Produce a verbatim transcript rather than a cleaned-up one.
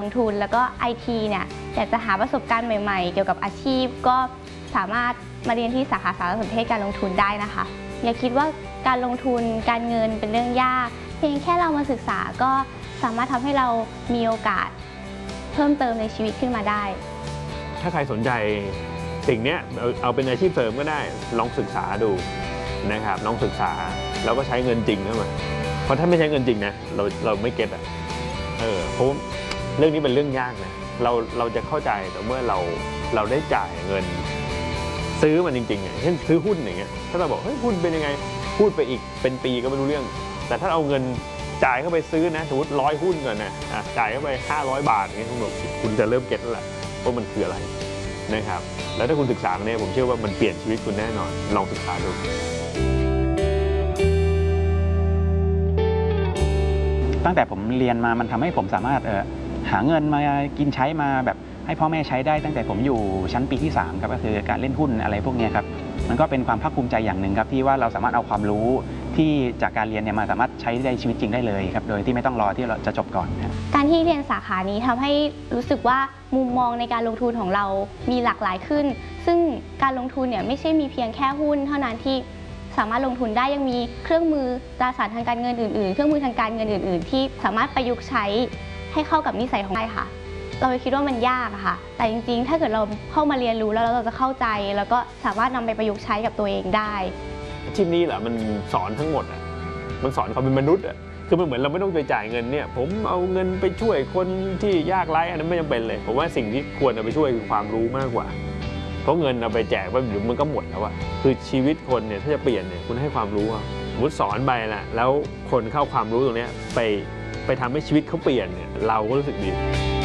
ทุนแล้วก็ ไอ ที เนี่ยอยากจะหาประสบการณ์ใหม่ๆเกี่ยวกับอาชีพก็สามารถมาเรียนที่สาขาสารสนเทศการลงทุนได้นะคะอย่าคิดว่าการลงทุนการเงินเป็นเรื่องยากเพียงแค่เรามาศึกษาก็สามารถทำให้เรามีโอกาสเพิ่มเติมในชีวิตขึ้นมาได้ถ้าใครสนใจสิ่งนี้เอาเป็นอาชีพเสริมก็ได้ลองศึกษาดูนะครับลองศึกษาแล้วก็ใช้เงินจริงเข้ามาเพราะถ้าไม่ใช้เงินจริงนะเราเราไม่เก็ตอ่ะเออเพราะเรื่องนี้เป็นเรื่องยากนะเราเราจะเข้าใจแต่เมื่อเราเราได้จ่ายเงินซื้อมันจริงๆอย่างเช่นซื้อหุ้นอย่างเงี้ยถ้าเราบอกเฮ้ยหุ้นเป็นยังไงพูดไปอีกเป็นปีก็ไม่รู้เรื่องแต่ถ้าเอาเงินจ่ายเข้าไปซื้อนะสมมติร้อยหุ้นก่อนนะอ่ะจ่ายเข้าไปห้าร้อยบาทอย่างเงี้ยคุณบอกคุณจะเริ่มเก็ตแล้วแหละว่ามันคืออะไรนะครับแล้วถ้าคุณศึกษาเนี่ยผมเชื่อว่ามันเปลี่ยนชีวิตคุณแน่นอนลองศึกษาดูตั้งแต่ผมเรียนมามันทำให้ผมสามารถหาเงินมากินใช้มาแบบให้พ่อแม่ใช้ได้ตั้งแต่ผมอยู่ชั้นปีที่สามครับก็คือการเล่นหุ้นอะไรพวกนี้ครับมันก็เป็นความภาคภูมิใจอย่างหนึ่งครับที่ว่าเราสามารถเอาความรู้ที่จากการเรียนเนี่ยมาสามารถใช้ในชีวิตจริงได้เลยครับโดยที่ไม่ต้องรอที่เราจะจบก่อนครับการที่เรียนสาขานี้ทำให้รู้สึกว่ามุมมองในการลงทุนของเรามีหลากหลายขึ้นซึ่งการลงทุนเนี่ยไม่ใช่มีเพียงแค่หุ้นเท่านั้นที่สามารถลงทุนได้ยังมีเครื่องมือตราสารทางการเงินอื่นๆเครื่องมือทางการเงินอื่นๆที่สามารถประยุกต์ใช้ให้เข้ากับนิสัยของเราค่ะเราคิดว่ามันยากค่ะแต่จริงๆถ้าเกิดเราเข้ามาเรียนรู้แล้วเราจะเข้าใจแล้วก็สามารถนำไปประยุกต์ใช้กับตัวเองได้อาชีพนี้แหละมันสอนทั้งหมดอ่ะมันสอนความเป็นมนุษย์อ่ะคือมันเหมือนเราไม่ต้องไปจ่ายเงินเนี่ยผมเอาเงินไปช่วยคนที่ยากไร้อันนั้นไม่จำเป็นเลยผมว่าสิ่งที่ควรเอาไปช่วยคือความรู้มากกว่าเพราะเงินเอาไปแจกไปเดี๋ยวมันก็หมดแล้วอะคือชีวิตคนเนี่ยถ้าจะเปลี่ยนเนี่ยคุณให้ความรู้สมมติสอนไปแหละแล้วคนเข้าความรู้ตรงนี้ไปไปทำให้ชีวิตเขาเปลี่ยนเนี่ยเราก็รู้สึกดี